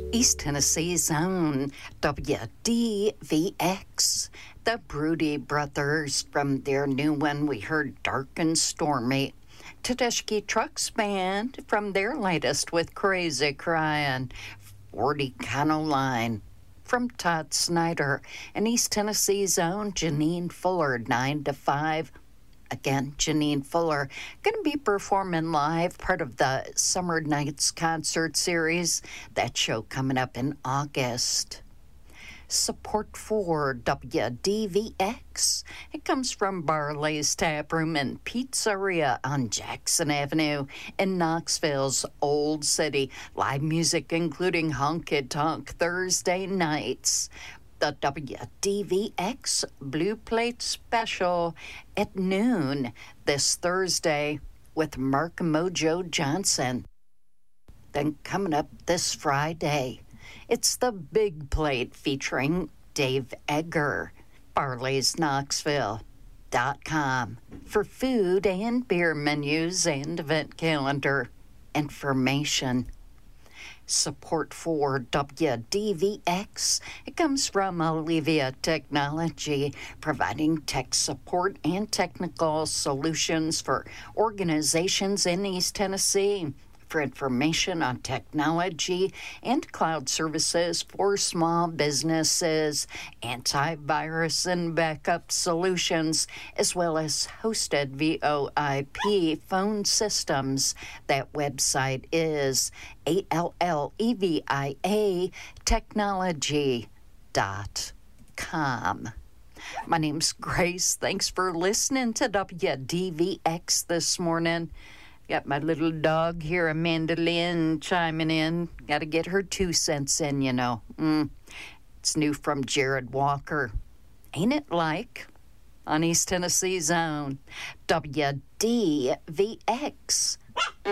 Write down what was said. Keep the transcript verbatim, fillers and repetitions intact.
East Tennessee's own W D V X. The Broody Brothers, from their new one we heard Dark and Stormy. Tedeschi Trucks Band from their latest with Crazy Cryin'. forty Cano Line from Todd Snyder. And East Tennessee's own Janine Fuller, nine to five. Again, Janine Fuller, going to be performing live, part of the Summer Nights concert series. That show coming up in August. Support for W D V X. It comes from Barley's Tap Room and Pizzeria on Jackson Avenue in Knoxville's Old City. Live music including Honky Tonk Thursday nights. The W D V X Blue Plate Special at noon this Thursday with Mark Mojo Johnson. Then coming up this Friday, it's the Big Plate featuring Dave Egger. Barley's Knoxville dot com for food and beer menus and event calendar information. Support for W D V X. It comes from Olivia Technology, providing tech support and technical solutions for organizations in East Tennessee. For information on technology and cloud services for small businesses, antivirus and backup solutions, as well as hosted V O I P phone systems. That website is A L L E V I A technology dot com. My name's Grace. Thanks for listening to W D V X this morning. Got my little dog here, Amanda Lynn, chiming in. Got to get her two cents in, you know. Mm. It's new from Jared Walker. Ain't it like? On East Tennessee's own W D V X.